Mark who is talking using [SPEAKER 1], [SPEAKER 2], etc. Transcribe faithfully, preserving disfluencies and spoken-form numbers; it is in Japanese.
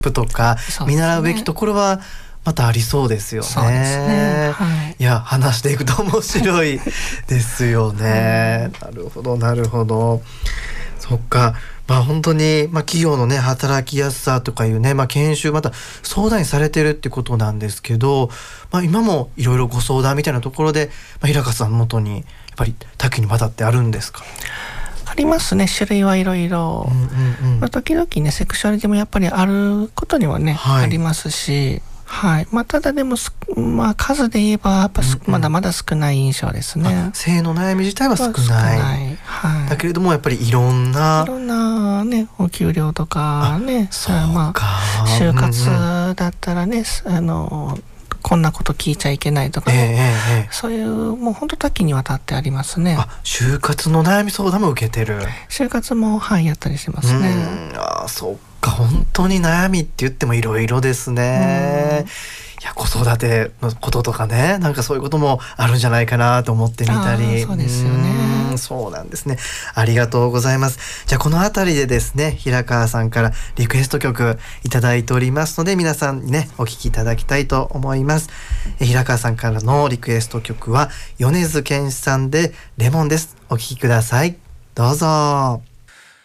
[SPEAKER 1] プとか、ね、見習うべきところはまたありそうですよね。
[SPEAKER 2] そうですね、はい、
[SPEAKER 1] いや話していくと面白いですよね、はい、なるほどなるほど。そっか、まあ本当に、まあ、企業のね働きやすさとかいうね、まあ、研修また相談にされてるってことなんですけど、まあ、今もいろいろご相談みたいなところで、まあ、平川さんの元にやっぱり多岐にわたってあるんですか？
[SPEAKER 2] ありますね、種類はいろいろ。時々ねセクシュアリティもやっぱりあることにはね、はい、ありますし、はい、まあ、ただでも、まあ、数で言えばやっぱ、うんうん、まだまだ少ない印象ですね。
[SPEAKER 1] 性の悩み自体は少ない、少ない、はい、だけれどもやっぱりいろんない
[SPEAKER 2] ろんなねお給料とかね、そうまあ就活だったらね、うんうん、あのこんなこと聞いちゃいけないとか、ねえー、そういうもう本当多岐にわたってありますね。
[SPEAKER 1] あ、就活の悩み相談も受けてる。
[SPEAKER 2] 就活もはいやったりしますね。
[SPEAKER 1] うん、あ、そっか、本当に悩みって言ってもいろいろですね。いや子育てのこととかね、なんかそういうこともあるんじゃないかなと思ってみたり。
[SPEAKER 2] そうですよね。
[SPEAKER 1] うん、そうなんですね。ありがとうございます。じゃあこのあたりでですね、平川さんからリクエスト曲いただいておりますので、皆さんにねお聴きいただきたいと思います。え平川さんからのリクエスト曲は米津玄師さんでレモンです。お聴きください。どうぞ。